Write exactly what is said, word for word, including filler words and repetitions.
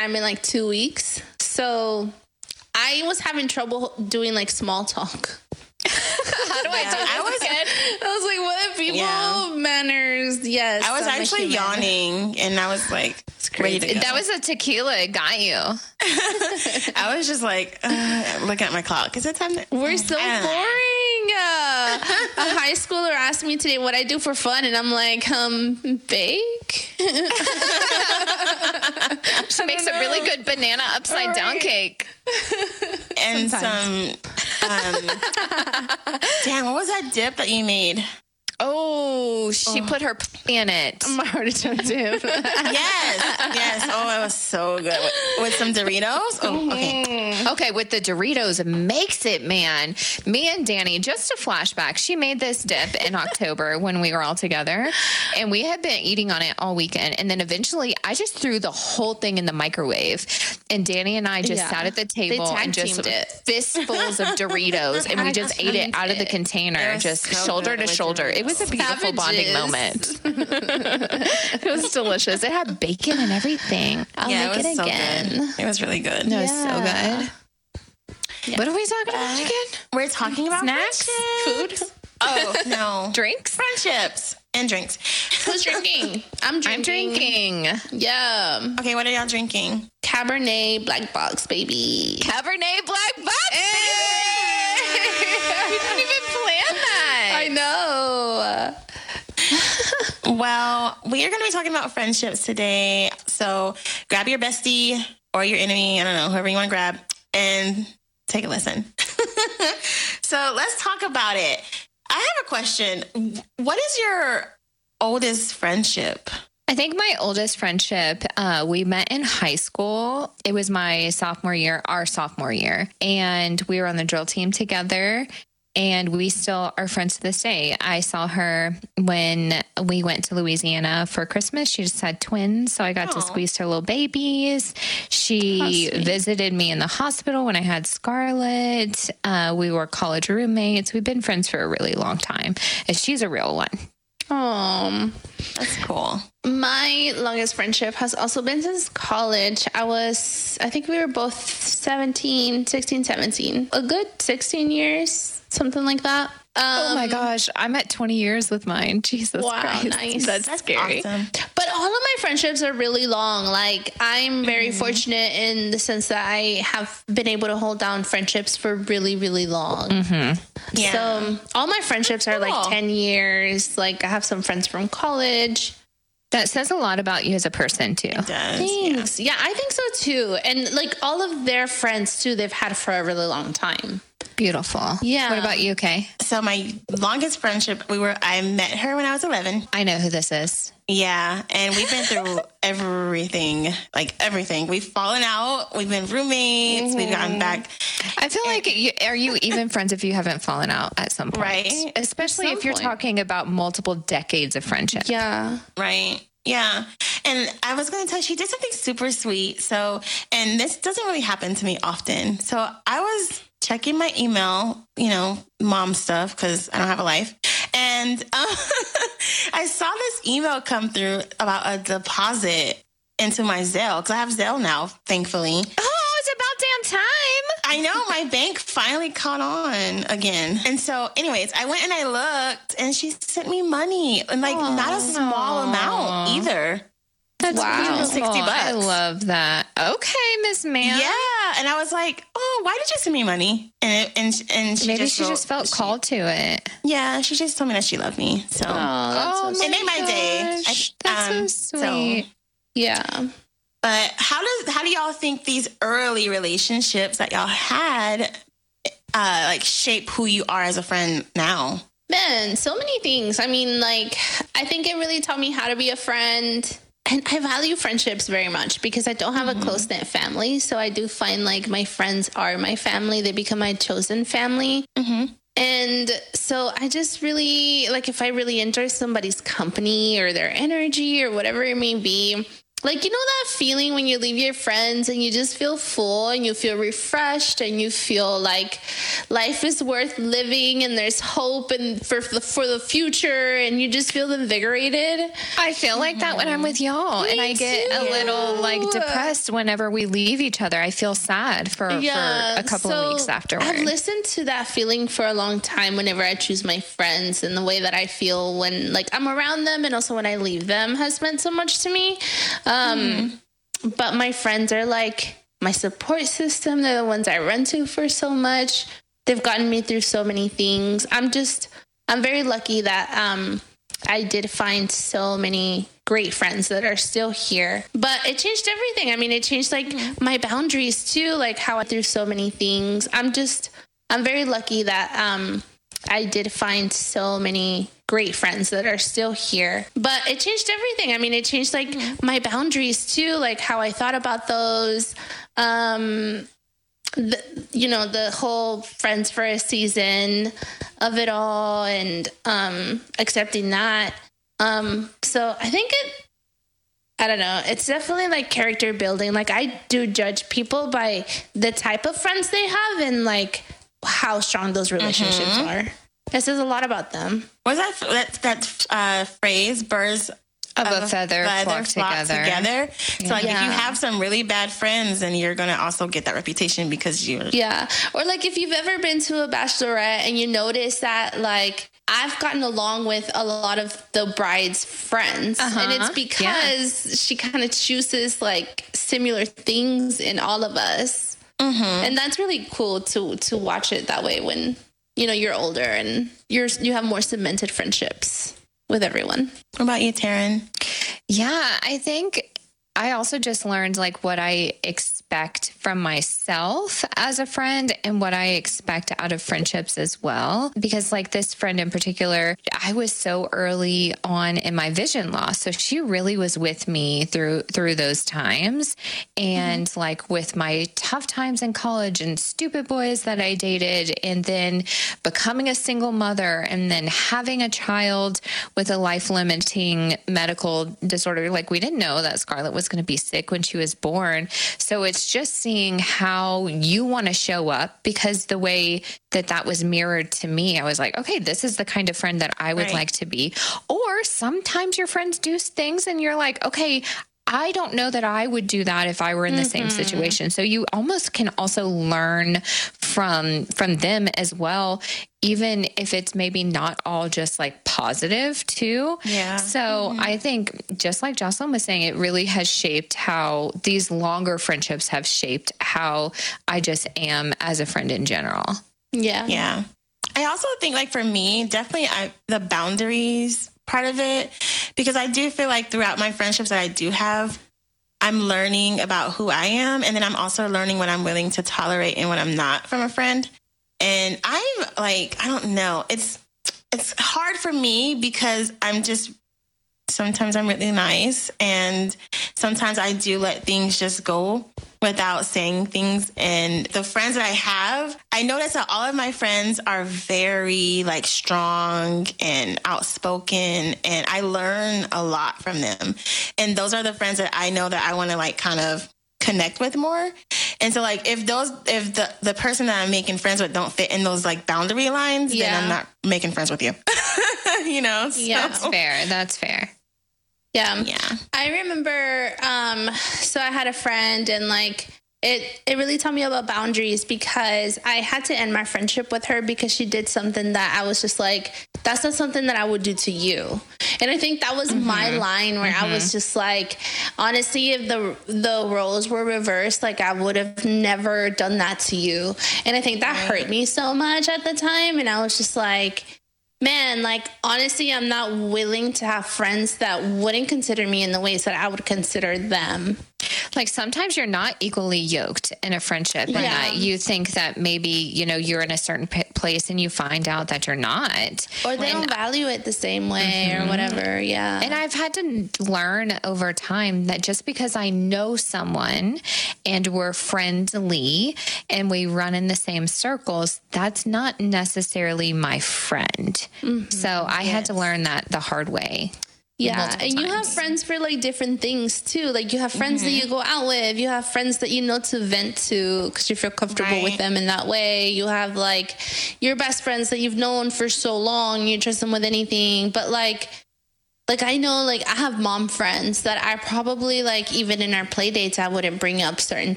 I'm in like two weeks. So I was having trouble doing like small talk. How do I do I was, I was like, what if people Yeah. manners? Yes. I was I'm a actually human. yawning, and I was like, ready to go. That was a tequila. It got you. I was just like, uh, looking at my clock. Is it time? To- We're so I don't know. boring. Uh, a high schooler asked me today what I do for fun, and I'm like, um, bake. She makes a really good banana upside down Right. cake. And Sometimes. some, um, damn, what was that dip that you made? Oh, she put her p- in it. My heart attack dip. Yes, yes. Oh, it was so good with, with some Doritos. Oh, okay. Okay, with the Doritos makes it, man. Me and Danny, just a flashback. She made this dip in October when we were all together, and we had been eating on it all weekend. And then eventually, I just threw the whole thing in the microwave. And Danny and I just Yeah. sat at the They table tag and just teamed it. fistfuls of Doritos, and we just ate it out of the container, It was just so shoulder good to with shoulder. It was a beautiful bonding Savages. moment. It was delicious. It had bacon and everything. I'll Yeah, make it was it so again. good. It was really good. It was Yeah. so good. What are we talking about Uh, again? We're talking about Snacks? friendships. Food? Oh no, Drinks? friendships and drinks. Who's drinking? I'm drinking. I'm drinking Yeah. Okay, what are y'all drinking? Cabernet Black Box, baby. Cabernet Black Box. We didn't even plan that. I know. Well, we are going to be talking about friendships today. So grab your bestie or your enemy, I don't know, whoever you want to grab, and take a listen. So let's talk about it. I have a question. What is your oldest friendship? I think my oldest friendship, uh, we met in high school. It was my sophomore year, our sophomore year. And we were on the drill team together. And we still are friends to this day. I saw her when we went to Louisiana for Christmas. She just had twins, so I got Aw. to squeeze her little babies. She How sweet. visited me in the hospital when I had Scarlett. Uh, we were college roommates. We've been friends for a really long time. And she's a real one. Um, That's cool. my longest friendship has also been since college. I was, I think we were both seventeen, sixteen, seventeen. A good sixteen years, something like that. Um, Oh my gosh, I'm at twenty years with mine. Jesus Wow, Christ. nice. That's, That's scary. awesome. But all of my friendships are really long. Like, I'm very Mm-hmm. fortunate in the sense that I have been able to hold down friendships for really, really long. Mm-hmm. Yeah. So all my friendships are Cool. like ten years. Like, I have some friends from college. That says a lot about you as a person, too. It does. Yeah. Thanks. Yeah, I think so too. And like all of their friends too, they've had for a really long time. Beautiful. Yeah. What about you, Kay? So my longest friendship, we were, I met her when I was eleven. I know who this is. Yeah. And we've been through everything, like everything. We've fallen out. We've been roommates. We've gotten back. I feel like, you, are you even friends if you haven't fallen out at some point? Right. Especially At some if you're point. talking about multiple decades of friendship. Yeah. Right. Yeah. And I was going to tell you, she did something super sweet. So, and this doesn't really happen to me often. So I was checking my email, you know, mom stuff, because I don't have a life. And um, I saw this email come through about a deposit into my Zelle, because I have Zelle now, thankfully. Oh, it's about damn time. I know, my bank finally caught on again. And so, anyways, I went and I looked, and she sent me money, and like not a small amount either. That's Wow. beautiful. sixty bucks. I love that. Okay, Miss Ma'am. Yeah, and I was like, "Oh, why did you send me money?" And it, and and she Maybe just she wrote- just felt she- called to it. Yeah, she just told me that she loved me. So Oh, that's Oh, so my it made my day. gosh. I- That's um, so sweet. Yeah. But how does how do y'all think these early relationships that y'all had, uh, like shape who you are as a friend now? Man, so many things. I mean, like, I think it really taught me how to be a friend. And I value friendships very much because I don't have a close knit family. So I do find like my friends are my family. They become my chosen family. Mm-hmm. And so I just really, like, if I really enjoy somebody's company or their energy or whatever it may be, like, you know that feeling when you leave your friends and you just feel full and you feel refreshed and you feel like life is worth living and there's hope and for the, for the future and you just feel invigorated? I feel like that when I'm with y'all. Me and I get too. a little like depressed whenever we leave each other. I feel sad for, Yeah, for a couple so of weeks afterwards. I've listened to that feeling for a long time whenever I choose my friends, and the way that I feel when like I'm around them and also when I leave them has meant so much to me. Um, mm. But my friends are like my support system. They're the ones I run to for so much. They've gotten me through so many things. I'm just, I'm very lucky that um, I did find so many great friends that are still here. But it changed everything. I mean, it changed like mm. my boundaries too, like how I went through so many things. I'm just, I'm very lucky that um, I did find so many great friends that are still here. But it changed everything. I mean, it changed like mm. my boundaries too, like how I thought about those. Um, the, you know, the whole friends for a season of it all, and um, accepting that. Um, so I think it, I don't know, it's definitely like character building. Like I do judge people by the type of friends they have and like how strong those relationships mm-hmm. are. It says a lot about them. Was that that, that uh, phrase, birds of, of a feather, feather flock, flock together. together. So like yeah. if you have some really bad friends, then you're going to also get that reputation because you're... Yeah. Or like if you've ever been to a bachelorette and you notice that like I've gotten along with a lot of the bride's friends. Uh-huh. And it's because yeah. she kind of chooses like similar things in all of us. Mm-hmm. And that's really cool to to watch it that way when, you know, you're older and you're you have more cemented friendships with everyone. What about you, Taryn? Yeah, I think I also just learned like what I expect from myself as a friend and what I expect out of friendships as well. Because like this friend in particular, I was so early on in my vision loss. So she really was with me through, through those times. And mm-hmm. like with my tough times in college and stupid boys that I dated, and then becoming a single mother and then having a child with a life limiting medical disorder. Like we didn't know that Scarlett was going to be sick when she was born. So it's just seeing how you want to show up, because the way that that was mirrored to me, I was like, okay, this is the kind of friend that I would right. like to be. Or sometimes your friends do things and you're like, okay, I don't know that I would do that if I were in the mm-hmm. same situation. So you almost can also learn from from them as well, even if it's maybe not all just like positive too. Yeah. So mm-hmm. I think just like Jocelyn was saying, it really has shaped how these longer friendships have shaped how I just am as a friend in general. Yeah. Yeah. I also think like for me, definitely I, the boundaries part of it, because I do feel like throughout my friendships that I do have, I'm learning about who I am. And then I'm also learning what I'm willing to tolerate and what I'm not from a friend. And I'm like, I don't know. It's, it's hard for me because I'm just, sometimes I'm really nice. And sometimes I do let things just go without saying things. And the friends that I have, I notice that all of my friends are very like strong and outspoken, and I learn a lot from them. And those are the friends that I know that I want to like kind of connect with more. And so like if those if the the person that I'm making friends with don't fit in those like boundary lines, yeah. then I'm not making friends with you. You know? So. Yeah, that's fair. That's fair. Yeah. Yeah. I remember, um, so I had a friend, and like, it, it really taught me about boundaries, because I had to end my friendship with her because she did something that I was just like, that's not something that I would do to you. And I think that was mm-hmm. my line where mm-hmm. I was just like, honestly, if the, the roles were reversed, like I would have never done that to you. And I think that right. hurt me so much at the time. And I was just like, man, like, honestly, I'm not willing to have friends that wouldn't consider me in the ways that I would consider them. Like sometimes you're not equally yoked in a friendship, and yeah. that you think that maybe, you know, you're in a certain p- place and you find out that you're not. Or they and, don't value it the same way mm-hmm. or whatever. Yeah. And I've had to learn over time that just because I know someone and we're friendly and we run in the same circles, that's not necessarily my friend. Mm-hmm. So I yes. had to learn that the hard way. Yeah, and you have times. friends for like different things too. Like you have friends mm-hmm. that you go out with. You have friends that you know to vent to because you feel comfortable right. with them in that way. You have like your best friends that you've known for so long. You trust them with anything. But like, like I know, like I have mom friends that I probably like even in our play dates I wouldn't bring up certain